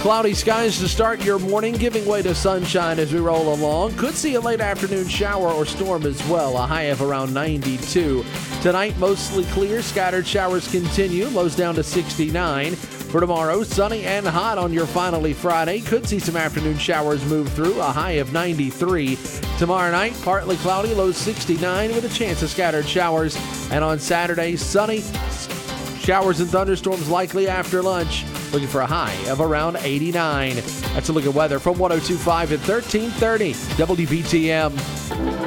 Cloudy skies to start your morning, giving way to sunshine as we roll along. Could see a late afternoon shower or storm as well, a high of around 92. Tonight, mostly clear. Scattered showers continue. Lows down to 69. For tomorrow, sunny and hot on your finally Friday. Could see some afternoon showers move through, a high of 93. Tomorrow night, partly cloudy, lows 69 with a chance of scattered showers. And on Saturday, sunny, showers and thunderstorms likely after lunch. Looking for a high of around 89. That's a look at weather from 102.5 at 1330 WBTM.